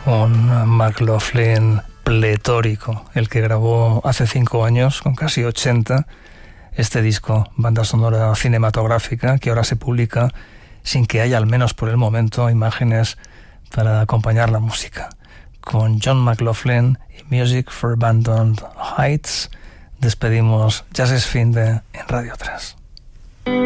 Un McLaughlin pletórico, el que grabó hace 5 años, con casi 80, este disco, banda sonora cinematográfica, que ahora se publica sin que haya, al menos por el momento, imágenes para acompañar la música. Con John McLaughlin y Music for Abandoned Heights despedimos Jazz es Finde en Radio 3.